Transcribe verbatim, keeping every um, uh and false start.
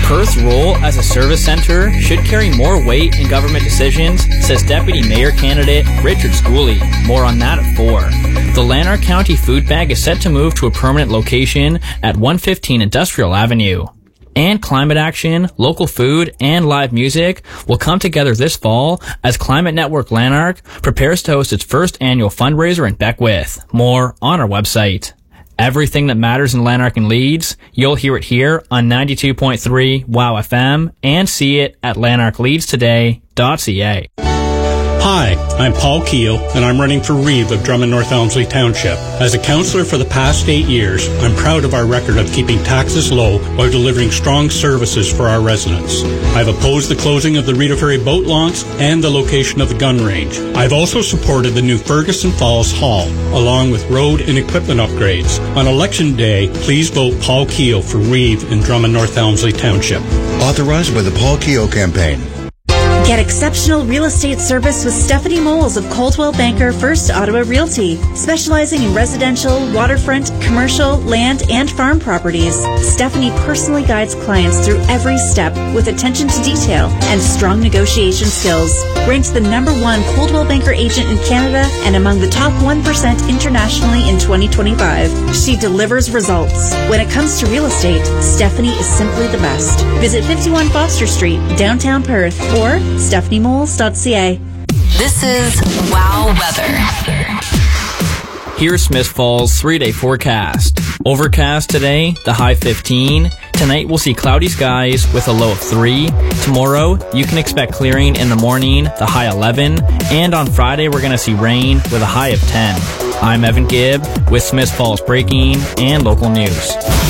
Perth's role as a service center should carry more weight in government decisions, says Deputy Mayor candidate Richard Schooley. More on that at four. The Lanark County Food Bank is set to move to a permanent location at one fifteen Industrial Avenue. And climate action, local food, and live music will come together this fall as Climate Network Lanark prepares to host its first annual fundraiser in Beckwith. More on our website. Everything that matters in Lanark and Leeds, you'll hear it here on ninety-two point three WOW F M and see it at lanark leeds today dot c a. Hi, I'm Paul Keel, and I'm running for Reeve of Drummond North Elmsley Township. As a councillor for the past eight years, I'm proud of our record of keeping taxes low while delivering strong services for our residents. I've opposed the closing of the Rita Ferry boat launch and the location of the gun range. I've also supported the new Ferguson Falls Hall, along with road and equipment upgrades. On Election Day, please vote Paul Keel for Reeve in Drummond North Elmsley Township. Authorized by the Paul Keel Campaign. Get exceptional real estate service with Stephanie Moles of Coldwell Banker First Ottawa Realty, specializing in residential, waterfront, commercial, land, and farm properties. Stephanie personally guides clients through every step with attention to detail and strong negotiation skills. Ranked the number one Coldwell Banker agent in Canada and among the top one percent internationally in twenty twenty-five. She delivers results. When it comes to real estate, Stephanie is simply the best. Visit fifty-one Foster Street, downtown Perth, or stephanie moles dot c a. This is WOW Weather. Here's Smith Falls three-day forecast. Overcast today, the high fifteen. Tonight we'll see cloudy skies with a low of three. Tomorrow, you can expect clearing in the morning, the high eleven. And on Friday, we're going to see rain with a high of ten. I'm Evan Gibb with Smith Falls Breaking and Local News.